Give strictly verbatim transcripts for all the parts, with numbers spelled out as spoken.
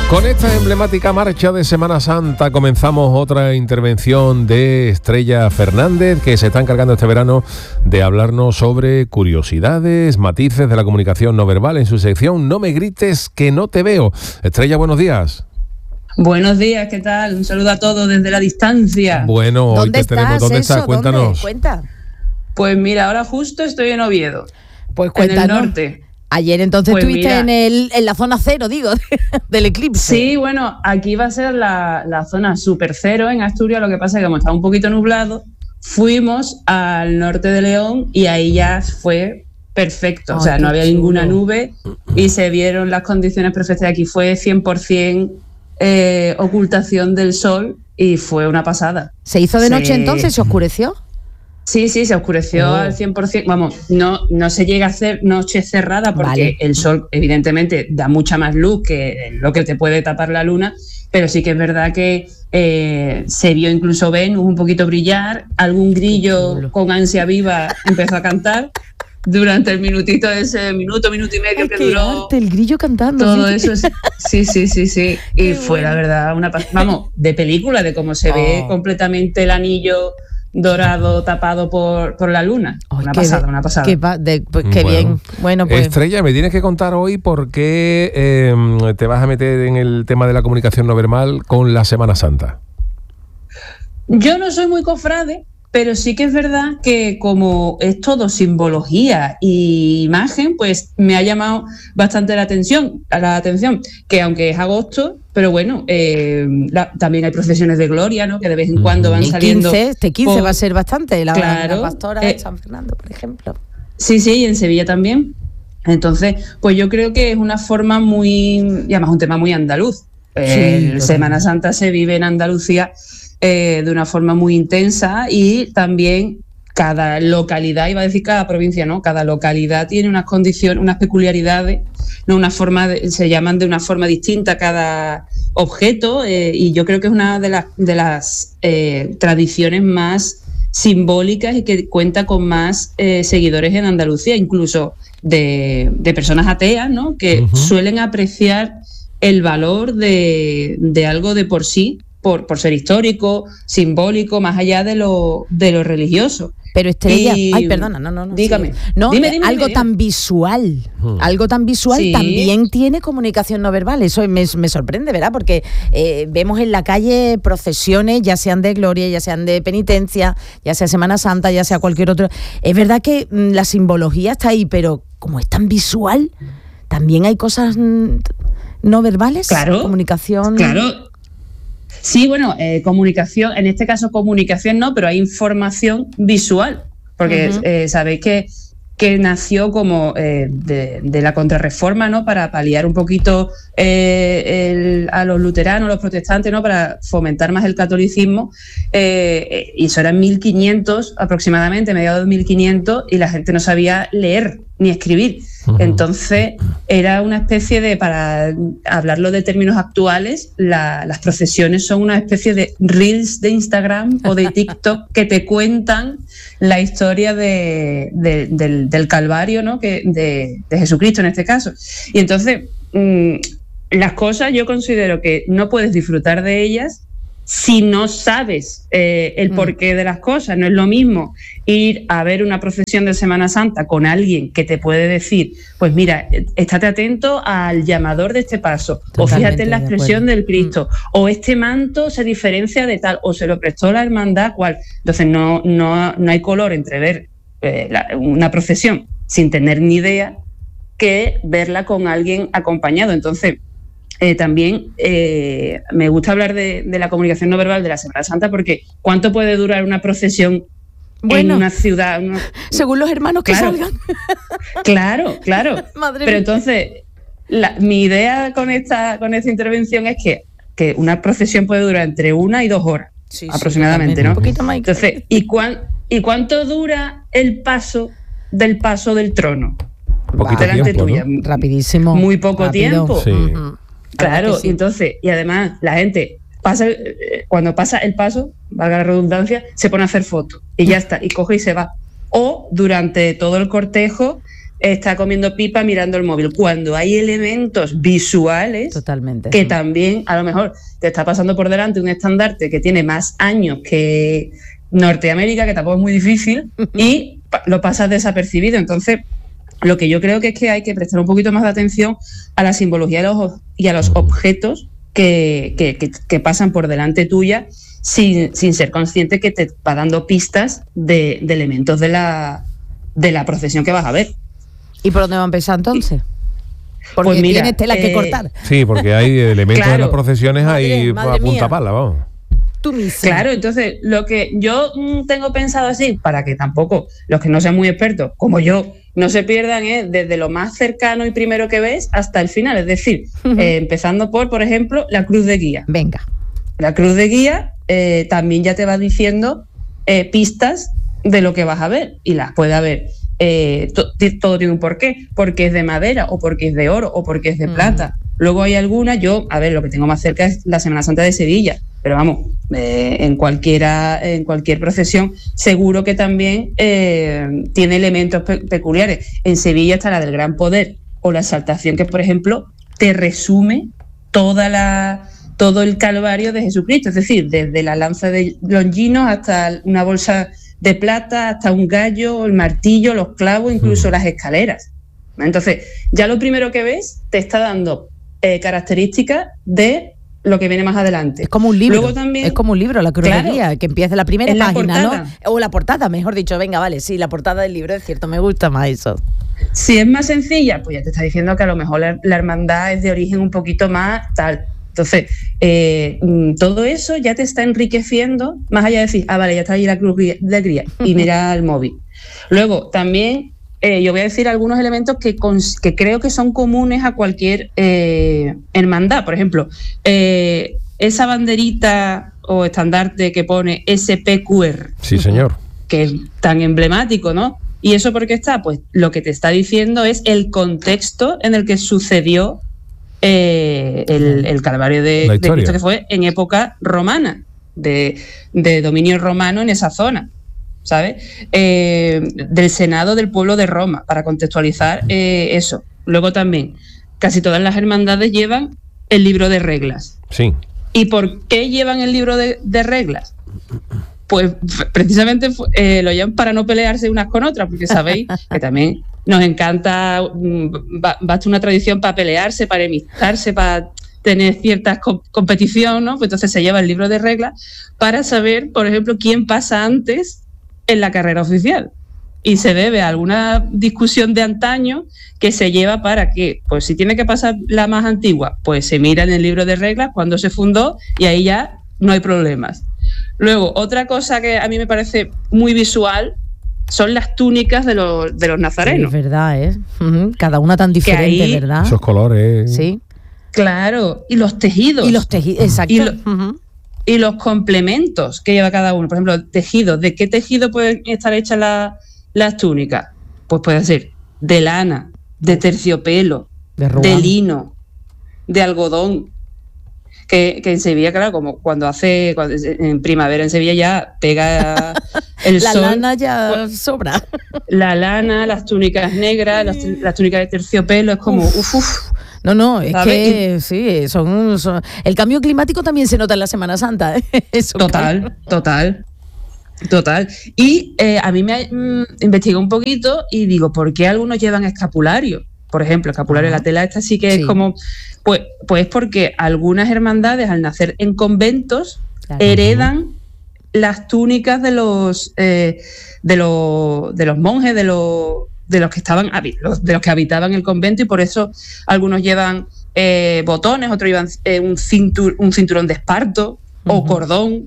Con esta emblemática marcha de Semana Santa comenzamos otra intervención de Estrella Fernández, que se está encargando este verano de hablarnos sobre curiosidades, matices de la comunicación no verbal en su sección No me grites que no te veo. Estrella, buenos días. Buenos días, ¿qué tal? Un saludo a todos desde la distancia. Bueno, hoy te tenemos. ¿Dónde estás? Cuéntanos. ¿Dónde? Cuenta. Pues mira, ahora justo estoy en Oviedo. Pues cuéntanos. En el norte. Ayer entonces pues estuviste mira, en, el, en la zona cero, digo, del eclipse. Sí, bueno, aquí va a ser la, la zona super cero en Asturias. Lo que pasa es que como estaba un poquito nublado, fuimos al norte de León y ahí ya fue perfecto. Oh, o sea, no había chulo. ninguna nube y se vieron las condiciones perfectas. Aquí fue cien por ciento eh, ocultación del sol y fue una pasada. ¿Se hizo de se... noche entonces? ¿Se oscureció? Sí, sí, se oscureció oh. al cien por ciento. Vamos, no, no se llega a hacer noche cerrada porque vale. el sol evidentemente da mucha más luz que lo que te puede tapar la luna, pero sí que es verdad que eh, se vio incluso Venus un poquito brillar, algún grillo con ansia viva empezó a cantar durante el minutito, ese minuto, minuto y medio Ay, que duró. Arte, el grillo cantando. Todo ¿sí? eso, sí, sí, sí, sí. Y qué fue bueno. la verdad una, vamos, de película, de cómo se oh. ve completamente el anillo dorado tapado por, por la luna. Ay, una, pasada, una pasada, qué pasada. Qué, pues, qué bueno. bien. Bueno, pues. Estrella, me tienes que contar hoy por qué eh, te vas a meter en el tema de la comunicación no verbal con la Semana Santa. Yo no soy muy cofrade, pero sí que es verdad que como es todo simbología y imagen, pues me ha llamado bastante la atención, la atención que aunque es agosto, pero bueno, eh, la, también hay procesiones de gloria, ¿no? Que de vez en cuando van el saliendo. quince, este quince por, va a ser bastante, la, claro, la pastora eh, de San Fernando, por ejemplo. Sí, sí, y en Sevilla también. Entonces, pues yo creo que es una forma muy, y además un tema muy andaluz. Eh, sí, Semana Santa se vive en Andalucía Eh, de una forma muy intensa y también cada localidad, iba a decir cada provincia, ¿no? Cada localidad tiene unas condiciones, unas peculiaridades, ¿no? Una forma de, se llaman de una forma distinta cada objeto eh, y yo creo que es una de las, de las eh, tradiciones más simbólicas y que cuenta con más eh, seguidores en Andalucía, incluso de, de personas ateas, ¿no? Que uh-huh. suelen apreciar el valor de, de algo de por sí, Por, por ser histórico, simbólico, más allá de lo, de lo religioso. Pero Estrella, y... ay, perdona, no, no, no. Dígame. Sí. No, dime, dime, algo dime, tan dime. visual, hmm. algo tan visual sí. también tiene comunicación no verbal. Eso me, me sorprende, ¿verdad? Porque eh, vemos en la calle procesiones, ya sean de gloria, ya sean de penitencia, ya sea Semana Santa, ya sea cualquier otro. Es verdad que mm, la simbología está ahí, pero como es tan visual, también hay cosas mm, no verbales. Claro. Comunicación. Claro. Sí, bueno, eh, comunicación, en este caso comunicación no, pero hay información visual, porque uh-huh. eh, sabéis que, que nació como eh, de, de la Contrarreforma, ¿no? Para paliar un poquito eh, el, a los luteranos, los protestantes, ¿no? Para fomentar más el catolicismo, eh, y eso era en mil quinientos aproximadamente, mediados de mil quinientos, y la gente no sabía leer ni escribir. Entonces era una especie de, para hablarlo de términos actuales, la, las procesiones son una especie de reels de Instagram o de TikTok que te cuentan la historia de, de, del, del Calvario, ¿no? que, de, de Jesucristo en este caso. Y entonces mmm, las cosas yo considero que no puedes disfrutar de ellas si no sabes eh, el porqué de las cosas. No es lo mismo ir a ver una procesión de Semana Santa con alguien que te puede decir, pues mira, estate atento al llamador de este paso, totalmente, o fíjate en la expresión de del Cristo, mm. o este manto se diferencia de tal, o se lo prestó la hermandad, cual. Entonces no, no, no hay color entre ver eh, la, una procesión sin tener ni idea que verla con alguien acompañado. Entonces, Eh, también eh, me gusta hablar de, de la comunicación no verbal de la Semana Santa, porque ¿cuánto puede durar una procesión bueno, en una ciudad? Una... Según los hermanos que claro, salgan. Claro, claro. Madre Pero mía. entonces, la, mi idea con esta, con esta intervención es que, que una procesión puede durar entre una y dos horas, sí, aproximadamente, sí, ¿no? Un poquito más. Entonces, ¿y, cuán, ¿y cuánto dura el paso del paso del trono? Un poquito delante tiempo, tuya. ¿no? Rapidísimo. Muy poco rápido. tiempo. Sí. Uh-huh. Claro, sí. y entonces, y además la gente pasa, eh, cuando pasa el paso, valga la redundancia, se pone a hacer fotos y ya está, y coge y se va. O durante todo el cortejo está comiendo pipa mirando el móvil, cuando hay elementos visuales Totalmente. que también a lo mejor te está pasando por delante un estandarte que tiene más años que Norteamérica, que tampoco es muy difícil, y lo pasas desapercibido. Entonces, lo que yo creo que es que hay que prestar un poquito más de atención a la simbología de los, y a los objetos que, que, que, que pasan por delante tuya sin, sin ser consciente que te va dando pistas de, de elementos de la, de la procesión que vas a ver. ¿Y por dónde va a empezar entonces? Porque pues mira, tienes tela eh, que cortar. Sí, porque hay elementos claro, de las procesiones ahí a punta pala, vamos. Tú mismo. Claro, entonces lo que yo mmm, tengo pensado así, para que tampoco los que no sean muy expertos, como yo, no se pierdan, es desde lo más cercano y primero que ves hasta el final. Es decir, uh-huh. eh, empezando por, por ejemplo, la cruz de guía. Venga. La cruz de guía eh, también ya te va diciendo eh, pistas de lo que vas a ver, y las puede haber. Eh, to- todo tiene un porqué, porque es de madera, o porque es de oro, o porque es de mm. plata. Luego hay algunas, yo, a ver, lo que tengo más cerca es la Semana Santa de Sevilla, pero vamos, eh, en cualquiera, en cualquier procesión, seguro que también eh, tiene elementos pe- peculiares. En Sevilla está la del Gran Poder, o la Exaltación, que por ejemplo te resume toda la, todo el calvario de Jesucristo, es decir, desde la lanza de Longinos hasta una bolsa de plata, hasta un gallo, el martillo, los clavos, incluso mm. las escaleras. Entonces, ya lo primero que ves te está dando eh, características de lo que viene más adelante. Es como un libro. Luego también, es como un libro, la cruz de guía, que empieza la primera la página, portada. ¿no? O la portada, mejor dicho. Venga, vale, sí, la portada del libro, es cierto, me gusta más eso. Si es más sencilla, pues ya te está diciendo que a lo mejor la, la hermandad es de origen un poquito más tal. Entonces, eh, todo eso ya te está enriqueciendo, más allá de decir, ah, vale, ya está ahí la cruz de guía, y mira el móvil. Luego, también, eh, yo voy a decir algunos elementos que, cons- que creo que son comunes a cualquier eh, hermandad. Por ejemplo, eh, esa banderita o estandarte que pone S P Q R. Sí, señor. Que es tan emblemático, ¿no? ¿Y eso por qué está? Pues lo que te está diciendo es el contexto en el que sucedió Eh, el, el calvario de, de Cristo, que fue en época romana, de, de dominio romano en esa zona, ¿sabes? Eh, del Senado del pueblo de Roma, para contextualizar eh, eso. Luego también, casi todas las hermandades llevan el libro de reglas. Sí. ¿Y por qué llevan el libro de, de reglas? Pues precisamente eh, lo llevan para no pelearse unas con otras, porque sabéis que también nos encanta, basta una tradición para pelearse, para enemistarse, para tener cierta co- competición, ¿no? Pues entonces se lleva el libro de reglas para saber, por ejemplo, quién pasa antes en la carrera oficial. Y se debe a alguna discusión de antaño que se lleva para que, pues si tiene que pasar la más antigua, pues se mira en el libro de reglas cuando se fundó y ahí ya no hay problemas. Luego, otra cosa que a mí me parece muy visual son las túnicas de los, de los nazarenos. Sí, es verdad, ¿eh? Uh-huh. Cada una tan diferente, ahí, ¿verdad? Esos colores. Sí. Claro, y los tejidos. Y los tejidos, exacto. Y, lo, uh-huh. y los complementos que lleva cada uno. Por ejemplo, tejidos. ¿De qué tejido pueden estar hechas la, las túnicas? Pues puede ser de lana, de terciopelo, de, de lino, de algodón. Que, que en Sevilla, claro, como cuando hace cuando, en primavera en Sevilla ya pega el la sol. La lana ya pues, sobra. La lana, las túnicas negras, las, las túnicas de terciopelo, es como uff, uf. No, no, es ¿sabes? Que y, sí, son, son... El cambio climático también se nota en la Semana Santa. ¿eh? Eso total, claro. total, total. Y eh, a mí me mm, investigué un poquito y digo, ¿por qué algunos llevan escapulario? Por ejemplo, escapulario, uh-huh. la tela esta sí que sí. es como... Pues, pues porque algunas hermandades, al nacer en conventos, claro. heredan las túnicas de los eh, de los de los monjes, de los de los que estaban de los que habitaban el convento, y por eso algunos llevan eh, botones, otros llevan eh, un cintur, un cinturón de esparto uh-huh. o cordón,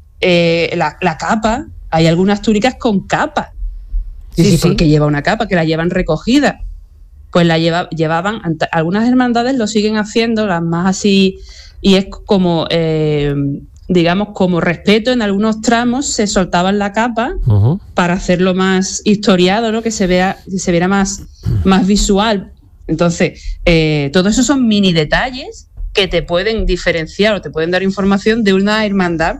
eh, la, la capa. Hay algunas túnicas con capa. Sí, sí, sí, porque lleva una capa, que la llevan recogida. Pues la lleva, llevaban, algunas hermandades lo siguen haciendo, las más así, y es como, eh, digamos, como respeto, en algunos tramos se soltaban la capa uh-huh. para hacerlo más historiado, ¿no? Que se vea, que se viera más, más visual. Entonces, eh, todo eso son mini detalles que te pueden diferenciar o te pueden dar información de una hermandad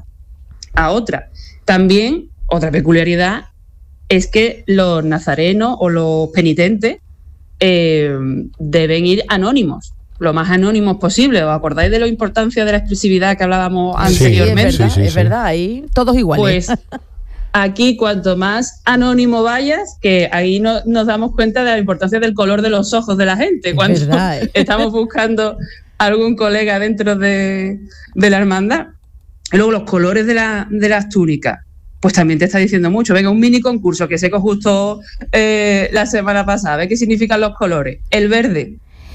a otra. También, otra peculiaridad es que los nazarenos o los penitentes eh, deben ir anónimos, lo más anónimos posible. ¿Os acordáis de la importancia de la expresividad que hablábamos sí, anteriormente? Es verdad, sí, sí, es sí. verdad, ahí todos iguales. Pues aquí cuanto más anónimo vayas, que ahí no, nos damos cuenta de la importancia del color de los ojos de la gente. Cuando es verdad, ¿eh? estamos buscando algún colega dentro de, de la hermandad. Y luego los colores de, la, de las túnicas, pues también te está diciendo mucho. Venga, un mini concurso que sé que justo eh, la semana pasada. ¿Ves qué significan los colores? El verde.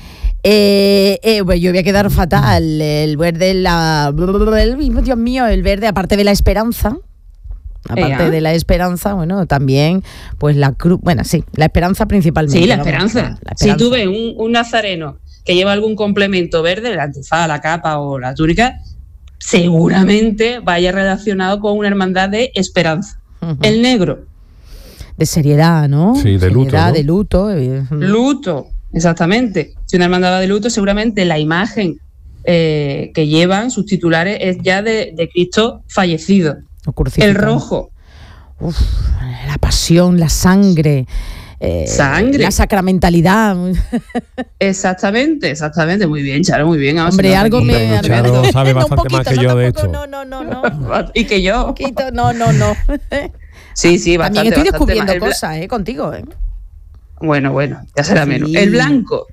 Eh, eh, pues yo voy a quedar fatal. El verde, la, el, Dios mío, el verde, aparte de la esperanza. Aparte Ea. de la esperanza, bueno, también, pues la cruz, bueno, sí, la esperanza principalmente. Sí, la vamos, esperanza. la esperanza. Si tú ves un, un nazareno que lleva algún complemento verde, el antifaz, la capa o la túnica, seguramente vaya relacionado con una hermandad de esperanza. Uh-huh. El negro. De seriedad, ¿no? Sí, de seriedad, luto, ¿no? de luto. Luto, exactamente. Si una hermandad va de luto, seguramente la imagen eh, que llevan sus titulares es ya de, de Cristo fallecido. El rojo. Uf, la pasión, la sangre. Eh, sangre. La sacramentalidad. Exactamente, exactamente. Muy bien, Charo, muy bien. Vamos Hombre, algo aquí. me... Charo sabe bastante no, poquito, más que no, yo tampoco, de esto. No, no, no, no. Y que yo. Un poquito, no, no, no. Sí, sí, bastante. También estoy descubriendo bla... cosas, ¿eh? Contigo, ¿eh? Bueno, bueno, ya será sí. menos. El blanco.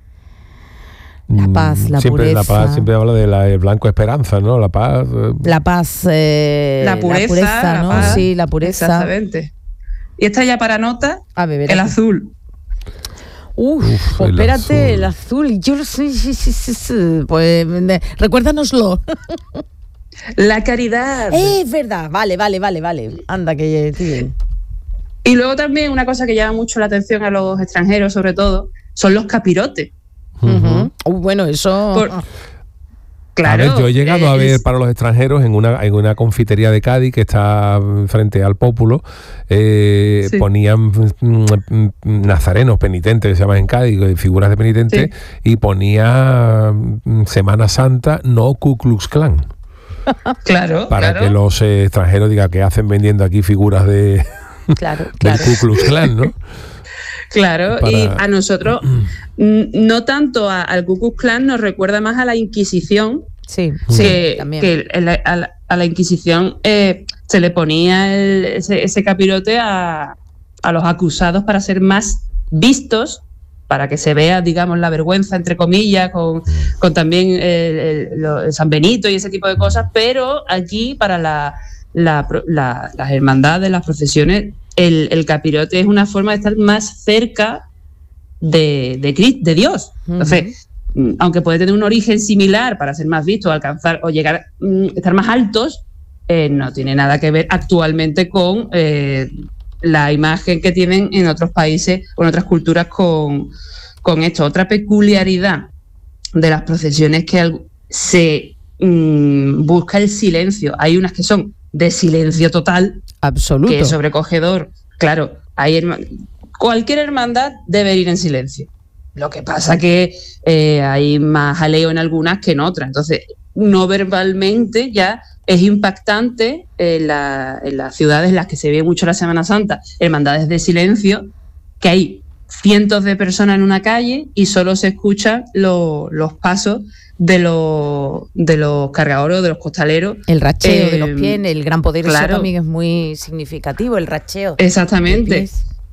La paz, la siempre, pureza. La paz siempre habla de la el blanco esperanza, ¿no? La paz. Eh. La paz. Eh, la pureza, la pureza ¿no? La paz, sí, la pureza. Exactamente. Y esta ya para nota, A ver, el azul. Uf, Uf pues espérate, el azul. el azul. Yo lo sé, sí, sí, sí, sí. Pues recuérdanoslo. La caridad. Eh, es verdad, vale, vale, vale, vale. Anda, que sí. Y luego también una cosa que llama mucho la atención a los extranjeros, sobre todo, son los capirotes. Uh-huh. Uh, bueno, eso... Por, claro. A ver, yo he llegado eh, a ver para los extranjeros en una en una confitería de Cádiz que está frente al Pópulo, eh, sí. ponían mm, nazarenos penitentes, que se llaman en Cádiz, figuras de penitentes, sí. y ponía mm, Semana Santa no Ku Klux Klan. Claro, para claro. que los eh, extranjeros digan que hacen vendiendo aquí figuras de claro, del claro. Ku Klux Klan, ¿no? Claro, para... y a nosotros, no tanto a, al Ku Klux Klan, nos recuerda más a la Inquisición. Sí, que, sí también. Que a la, a la, a la Inquisición eh, se le ponía el, ese, ese capirote a, a los acusados para ser más vistos, para que se vea, digamos, la vergüenza, entre comillas, con, con también el, el, el San Benito y ese tipo de cosas, pero aquí para la, la, la, las hermandades, las procesiones, el, el capirote es una forma de estar más cerca de, de, de Dios. Entonces, uh-huh. aunque puede tener un origen similar para ser más visto, alcanzar o llegar a estar más altos, eh, no tiene nada que ver actualmente con eh, la imagen que tienen en otros países o en otras culturas con, con esto. Otra peculiaridad de las procesiones que se mmm, busca el silencio. Hay unas que son de silencio total, absoluto, que es sobrecogedor. Claro, hay herma- cualquier hermandad debe ir en silencio. Lo que pasa que eh, hay más jaleo en algunas que en otras. Entonces, no verbalmente ya es impactante en, la, en las ciudades en las que se ve mucho la Semana Santa, hermandades de silencio, que hay cientos de personas en una calle y solo se escuchan lo, los pasos de los, de los cargadores o de los costaleros. El racheo eh, de los pies, el gran poder, claro. Eso también es muy significativo, el racheo. Exactamente.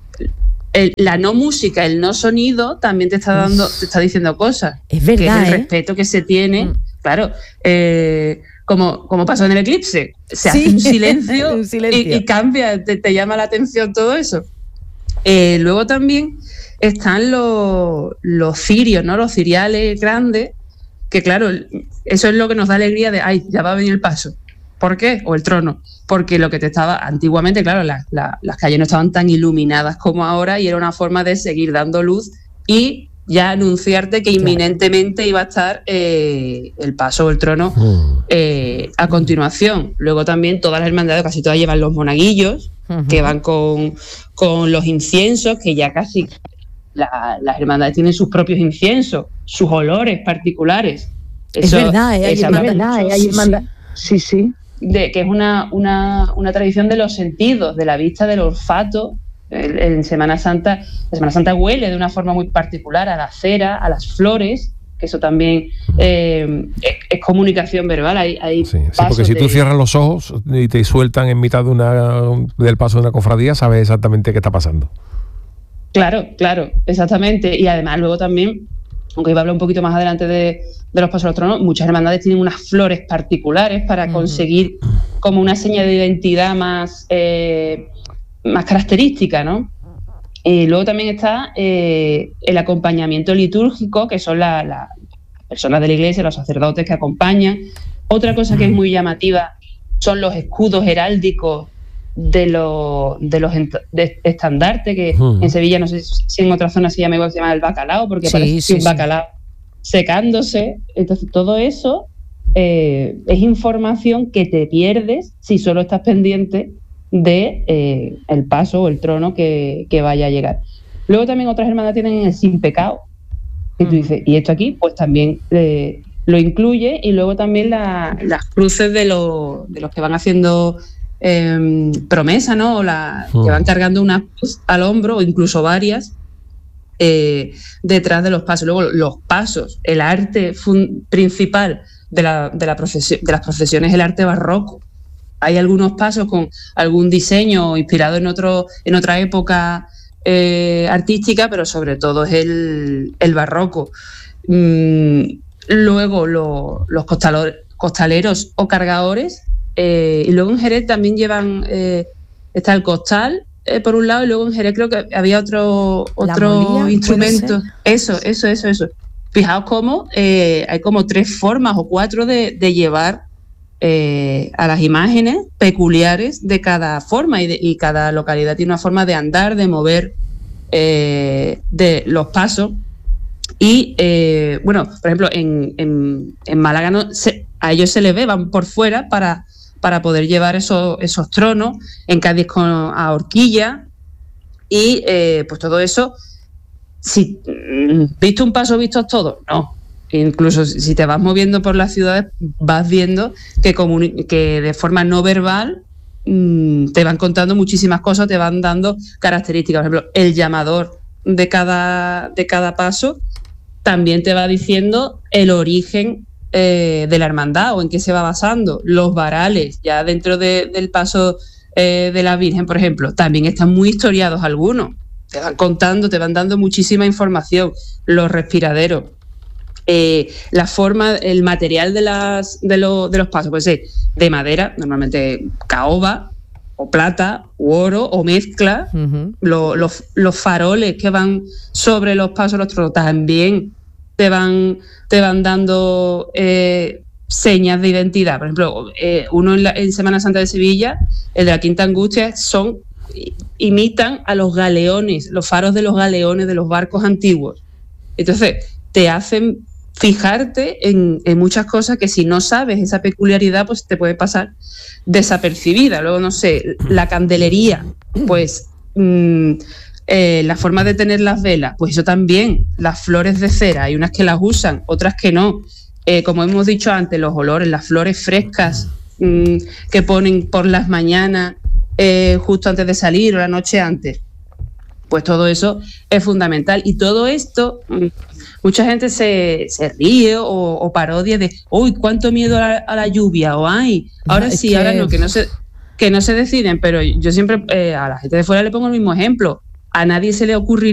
El, la no música, el no sonido también te está dando, te está diciendo cosas. Es verdad, que es el ¿eh? respeto que se tiene. Mm. Claro, eh, como, como pasó en el eclipse, se sí, hace un silencio, un silencio. Y, y cambia, te, te llama la atención todo eso. Eh, luego también están los, los cirios, ¿no? Los ciriales grandes, que claro, eso es lo que nos da alegría de, ay, ya va a venir el paso. ¿Por qué? O el trono. Porque lo que te estaba, antiguamente, claro, la, la, las calles no estaban tan iluminadas como ahora y era una forma de seguir dando luz y ya anunciarte que inminentemente claro. iba a estar eh, el paso o el trono eh, a continuación. Luego también todas las hermandades, casi todas llevan los monaguillos, uh-huh. que van con, con los inciensos, que ya casi la, las hermandades tienen sus propios inciensos, sus olores particulares. Eso, es verdad, ¿eh? Hay hermandades. Hay hermandades. Sí, sí. De, que es una, una, una tradición de los sentidos, de la vista, del olfato, En, en Semana Santa, la Semana Santa huele de una forma muy particular a la cera, a las flores, que eso también eh, es, es comunicación verbal. Hay, hay sí, sí, porque si de... tú cierras los ojos y te sueltan en mitad de una, del paso de una cofradía, sabes exactamente qué está pasando. Claro, claro, exactamente. Y además luego también, aunque iba a hablar un poquito más adelante de, de los pasos a los tronos, muchas hermandades tienen unas flores particulares para uh-huh. conseguir como una seña de identidad más, eh, más característica, ¿no? Y luego también está eh, el acompañamiento litúrgico, que son las la personas de la iglesia, los sacerdotes que acompañan. Otra cosa que es muy llamativa son los escudos heráldicos de los de los de estandartes, que uh-huh. en Sevilla, no sé si en otra zona se llama igual, se llama el bacalao, porque sí, parece sí, un bacalao sí. secándose. Entonces todo eso eh, es información que te pierdes si solo estás pendiente de eh, el paso o el trono que, que vaya a llegar. Luego también otras hermanas tienen el sin pecado, y tú dices, y esto aquí pues también eh, lo incluye. Y luego también la, las cruces de, lo, de los que van haciendo eh, promesa, ¿no? O la, uh. que van cargando una cruz al hombro, o incluso varias eh, detrás de los pasos. Luego los pasos, el arte fun- principal de, la, de, la procesión, de las procesiones es el arte barroco. Hay algunos pasos con algún diseño inspirado en otro en otra época eh, artística, pero sobre todo es el, el barroco. Mm, luego lo, los costalo, costaleros o cargadores, eh, y luego en Jerez también llevan, eh, está el costal eh, por un lado, y luego en Jerez creo que había otro, otro instrumento. Eso, eso, eso, eso. Fijaos cómo eh, hay como tres formas o cuatro de, de llevar Eh, a las imágenes peculiares de cada forma, y, de, y cada localidad tiene una forma de andar, de mover eh, de los pasos. Y eh, bueno, por ejemplo, en, en, en Málaga no, se, a ellos se les ve, van por fuera para, para poder llevar esos, esos tronos. En Cádiz con a horquilla. Y eh, pues todo eso, si visto un paso, vistos todos, no. Incluso si te vas moviendo por las ciudades, vas viendo que, comuni- que de forma no verbal mmm, te van contando muchísimas cosas, te van dando características. Por ejemplo, el llamador de cada, de cada paso también te va diciendo el origen eh, de la hermandad o en qué se va basando. Los varales, ya dentro de, del paso eh, de la Virgen, por ejemplo, también están muy historiados algunos. Te van contando, te van dando muchísima información. Los respiraderos. Eh, la forma, el material de, las, de, lo, de los pasos puede ser de madera, normalmente caoba, o plata, u oro, o mezcla. Uh-huh. Lo, los, los faroles que van sobre los pasos, los tronos, también te van, te van dando eh, señas de identidad. Por ejemplo, eh, uno en, la, en Semana Santa de Sevilla, el de la Quinta Angustia, son imitan a los galeones, los faros de los galeones de los barcos antiguos. Entonces, te hacen fijarte en, en muchas cosas que si no sabes esa peculiaridad, pues te puede pasar desapercibida. Luego, no sé, la candelería, pues mmm, eh, la forma de tener las velas, pues eso también, las flores de cera, hay unas que las usan, otras que no. Eh, como hemos dicho antes, los olores, las flores frescas mmm, que ponen por las mañanas, eh, justo antes de salir o la noche antes. Pues todo eso es fundamental. Y todo esto, mucha gente se, se ríe o, o parodia de, uy, cuánto miedo a la, a la lluvia, o ay, ahora no, sí, que... ahora no, que no se, que no se deciden. Pero yo siempre eh, a la gente de fuera le pongo el mismo ejemplo. A nadie se le ocurriría